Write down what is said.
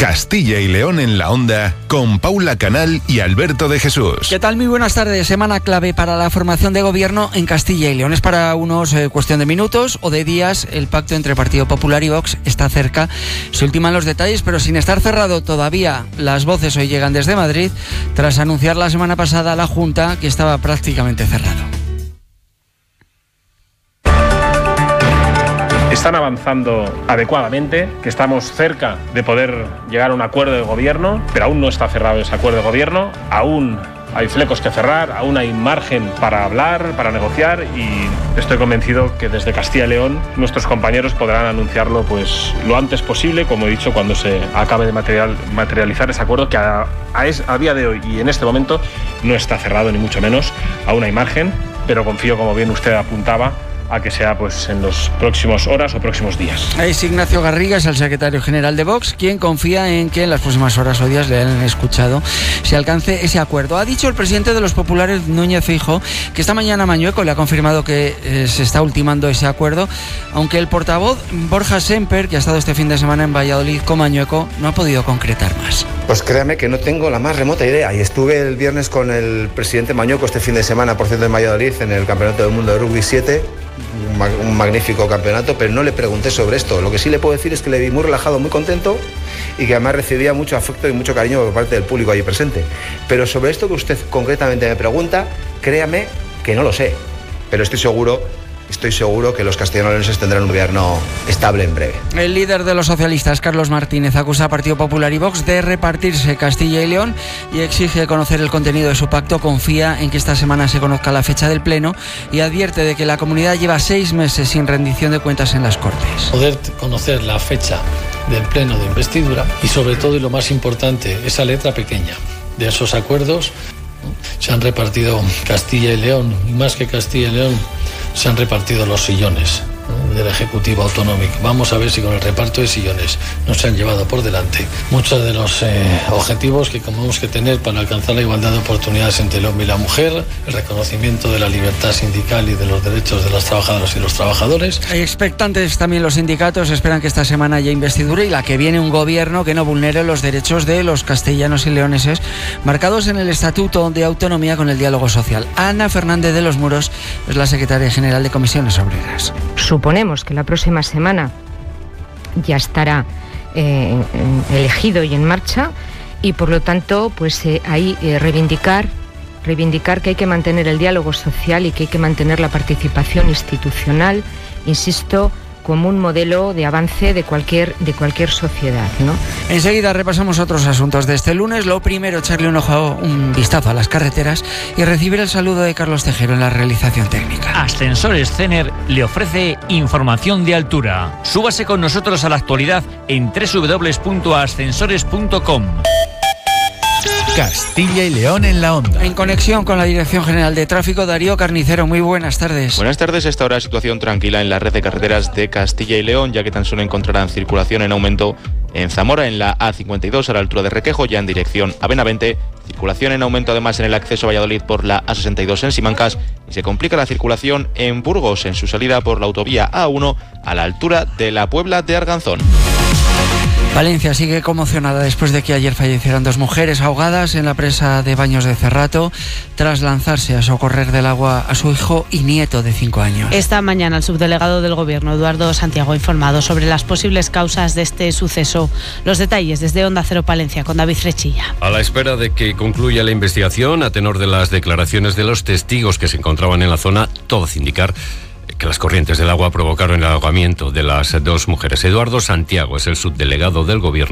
Castilla y León en la Onda, con Paula Canal y Alberto de Jesús. ¿Qué tal? Muy buenas tardes. Semana clave para la formación de gobierno en Castilla y León. Es para unos cuestión de minutos o de días. El pacto entre Partido Popular y Vox está cerca. Se ultiman los detalles, pero sin estar cerrado todavía. Las voces hoy llegan desde Madrid, tras anunciar la semana pasada a la Junta que estaba prácticamente cerrado. Están avanzando adecuadamente, que estamos cerca de poder llegar a un acuerdo de gobierno, pero aún no está cerrado ese acuerdo de gobierno, aún hay flecos que cerrar, aún hay margen para hablar, para negociar, y estoy convencido que desde Castilla y León nuestros compañeros podrán anunciarlo pues lo antes posible, como he dicho, cuando se acabe de materializar ese acuerdo que a día de hoy y en este momento no está cerrado ni mucho menos, aún hay margen, pero confío, como bien usted apuntaba, a que sea pues en los próximos horas o próximos días. Es Ignacio Garrigas, el secretario general de Vox, quien confía en que en las próximas horas o días, le han escuchado, se alcance ese acuerdo. Ha dicho el presidente de los populares, Núñez Feijóo, que esta mañana Mañueco le ha confirmado que se está ultimando ese acuerdo, aunque el portavoz Borja Semper, que ha estado este fin de semana en Valladolid con Mañueco, no ha podido concretar más. Pues créame que no tengo la más remota idea, y estuve el viernes con el presidente Mañueco este fin de semana, por cierto, en Valladolid, en el Campeonato del Mundo de Rugby 7, un magnífico campeonato, pero no le pregunté sobre esto. Lo que sí le puedo decir es que le vi muy relajado, muy contento, y que además recibía mucho afecto y mucho cariño por parte del público allí presente. Pero sobre esto que usted concretamente me pregunta, créame que no lo sé, pero estoy seguro que los castellanoleoneses tendrán un gobierno estable en breve. El líder de los socialistas, Carlos Martínez, acusa a Partido Popular y Vox de repartirse Castilla y León y exige conocer el contenido de su pacto. Confía en que esta semana se conozca la fecha del pleno y advierte de que la comunidad lleva 6 meses sin rendición de cuentas en las Cortes. Poder conocer la fecha del pleno de investidura y, sobre todo, y lo más importante, esa letra pequeña de esos acuerdos. Se han repartido Castilla y León, y más que Castilla y León, se han repartido los sillones del Ejecutivo Autonómico. Vamos a ver si con el reparto de sillones nos se han llevado por delante muchos de los objetivos que tenemos que tener para alcanzar la igualdad de oportunidades entre el hombre y la mujer, el reconocimiento de la libertad sindical y de los derechos de las trabajadoras y los trabajadores. Hay expectantes también los sindicatos, esperan que esta semana haya investidura y la que viene un gobierno que no vulnere los derechos de los castellanos y leoneses marcados en el Estatuto de Autonomía con el diálogo social. Ana Fernández de los Muros es la secretaria general de Comisiones Obreras. Suponemos que la próxima semana ya estará elegido y en marcha, y por lo tanto pues ahí reivindicar que hay que mantener el diálogo social y que hay que mantener la participación institucional, insisto, como un modelo de avance de cualquier sociedad, ¿no? Enseguida repasamos otros asuntos de este lunes. Lo primero, echarle un vistazo a las carreteras y recibir el saludo de Carlos Tejero en la realización técnica. Ascensores Cener le ofrece información de altura. Súbase con nosotros a la actualidad en www.ascensores.com. Castilla y León en la Onda. En conexión con la Dirección General de Tráfico, Darío Carnicero, muy buenas tardes. Buenas tardes. Esta hora situación tranquila en la red de carreteras de Castilla y León, ya que tan solo encontrarán circulación en aumento en Zamora, en la A52 a la altura de Requejo, ya en dirección a Benavente. Circulación en aumento además en el acceso a Valladolid por la A62 en Simancas, y se complica la circulación en Burgos en su salida por la autovía A1 a la altura de la Puebla de Arganzón. Valencia sigue conmocionada después de que ayer fallecieran 2 mujeres ahogadas en la presa de Baños de Cerrato tras lanzarse a socorrer del agua a su hijo y nieto de 5 años. Esta mañana el subdelegado del Gobierno, Eduardo Santiago, ha informado sobre las posibles causas de este suceso. Los detalles desde Onda Cero Palencia con David Frechilla. A la espera de que concluya la investigación, a tenor de las declaraciones de los testigos que se encontraban en la zona, todo hace indicar que las corrientes del agua provocaron el ahogamiento de las 2 mujeres. Eduardo Santiago es el subdelegado del Gobierno